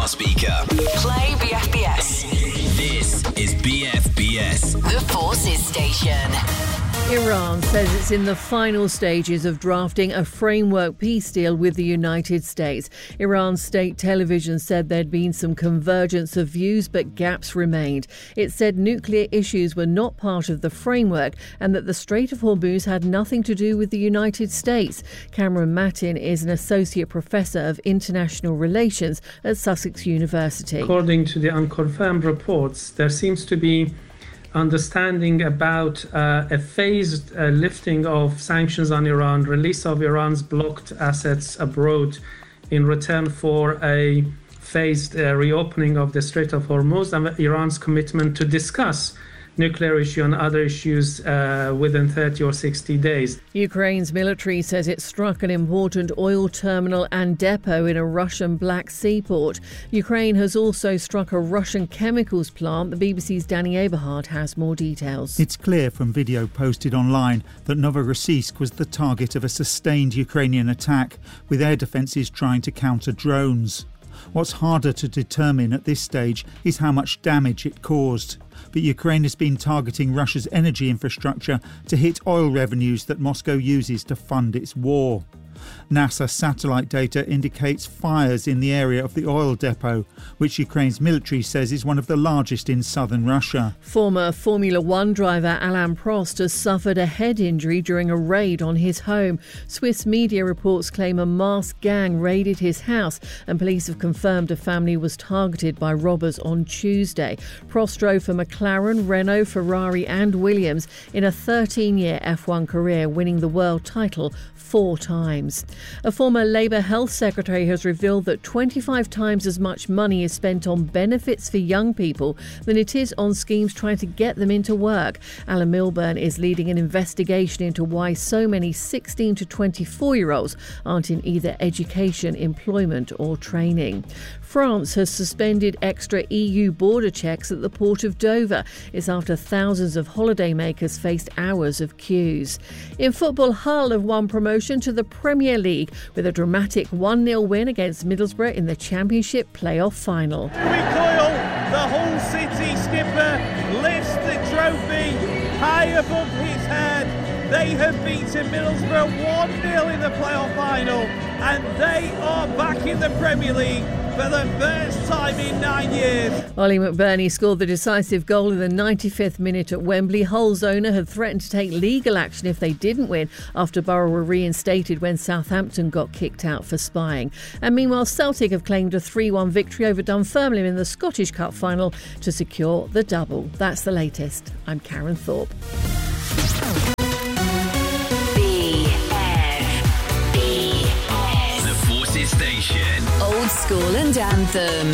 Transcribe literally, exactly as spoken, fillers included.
smart speaker. Play B F B S. This is B F B S. The Forces Station. Iran says it's in the final stages of drafting a framework peace deal with the United States. Iran's state television said there'd been some convergence of views, but gaps remained. It said nuclear issues were not part of the framework and that the Strait of Hormuz had nothing to do with the United States. Cameron Mattin is an associate professor of international relations at Sussex University. According to the unconfirmed reports, there seems to be understanding about uh, a phased uh, lifting of sanctions on Iran, release of Iran's blocked assets abroad in return for a phased uh, reopening of the Strait of Hormuz, and Iran's commitment to discuss nuclear issue and other issues uh, within thirty or sixty days. Ukraine's military says it struck an important oil terminal and depot in a Russian Black Sea port. Ukraine has also struck a Russian chemicals plant. The B B C's Danny Aberhard has more details. It's clear from video posted online that Novorossiysk was the target of a sustained Ukrainian attack, with air defences trying to counter drones. What's harder to determine at this stage is how much damage it caused. But Ukraine has been targeting Russia's energy infrastructure to hit oil revenues that Moscow uses to fund its war. NASA satellite data indicates fires in the area of the oil depot, which Ukraine's military says is one of the largest in southern Russia. Former Formula One driver Alain Prost has suffered a head injury during a raid on his home. Swiss media reports claim a masked gang raided his house, and police have confirmed a family was targeted by robbers on Tuesday. Prost drove for McLaren, Renault, Ferrari and Williams in a thirteen-year F one career, winning the world title four times. A former Labour Health Secretary has revealed that twenty-five times as much money is spent on benefits for young people than it is on schemes trying to get them into work. Alan Milburn is leading an investigation into why so many sixteen to twenty-four-year-olds aren't in either education, employment or training. France has suspended extra E U border checks at the port of Dover. It's after thousands of holidaymakers faced hours of queues. In football, Hull have won promotion to the Premier League with a dramatic one nil win against Middlesbrough in the Championship playoff final. Louis Coyle, the Hull City skipper, lifts the trophy high above his head. They have beaten Middlesbrough one nil in the playoff final, and they are back in the Premier League for the first time in nine years. Ollie McBurney scored the decisive goal in the ninety-fifth minute at Wembley. Hull's owner had threatened to take legal action if they didn't win after Borough were reinstated when Southampton got kicked out for spying. And meanwhile, Celtic have claimed a three one victory over Dunfermline in the Scottish Cup final to secure the double. That's the latest. I'm Karen Thorpe. B F B S. The Forces Station. Old School and Anthem.